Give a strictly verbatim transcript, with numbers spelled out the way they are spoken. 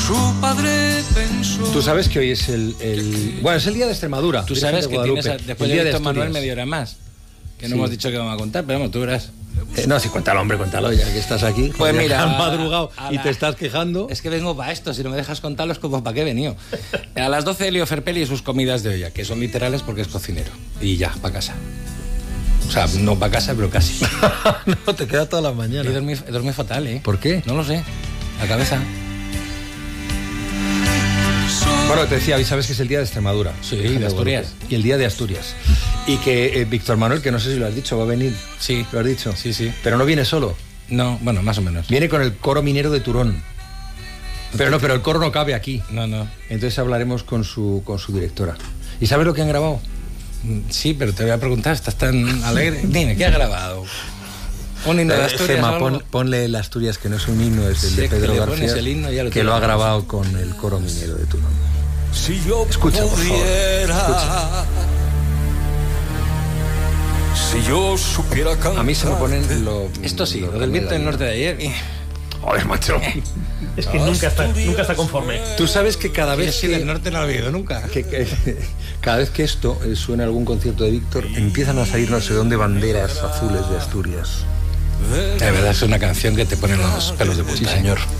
Su padre pensó. Tú sabes que hoy es el, el... Bueno, es el día de Extremadura. Tú sabes de que tienes a, después de Víctor Manuel media hora más. Que no sí. hemos dicho que vamos a contar, pero vamos, tú verás. Eh, no, sí, cuéntalo, hombre, cuéntalo, ya que estás aquí. Pues joder, mira, has madrugado a, a y la... te estás quejando. Es que vengo para esto, si no me dejas contarlos, como para qué he venido. A las doce Elio Ferpelli y sus comidas de olla, que son literales porque es cocinero. Y ya, para casa. O sea, no para casa, pero casi. No, te queda toda la mañana. Y dormí, dormí fatal, ¿eh? ¿Por qué? No lo sé. La cabeza. Bueno, te decía, hoy sabes que es el día de Extremadura. Sí, de Asturias. Y el día de Asturias. Y que eh, Víctor Manuel, que no sé si lo has dicho, va a venir. Sí. ¿Lo has dicho? Sí, sí. Pero no viene solo. No, bueno, más o menos. Viene con el coro minero de Turón. Pero no, pero el coro no cabe aquí. No, no. Entonces hablaremos con su, con su directora. ¿Y sabes lo que han grabado? Sí, pero te voy a preguntar, ¿estás tan alegre? Dime, ¿qué ha grabado? Un himno de Asturias. Gema, pon, ponle el Asturias, que no es un himno, es el sí, de Pedro García, el himno, ya lo que lo ha grabado con el coro minero de Turón. Si yo escucha, pudiera, por favor, escucha. Si yo supiera cantar. A mí se me ponen lo... Esto sí, lo, lo del viento del norte de ayer. Joder, macho. Es que nunca está, nunca está conforme. Tú sabes que cada vez que... del norte no lo he oído nunca. Que, que, cada vez que esto eh, suena algún concierto de Víctor, empiezan a salir no sé dónde banderas azules de Asturias. De verdad es una canción que te pone los pelos de punta. Sí, señor.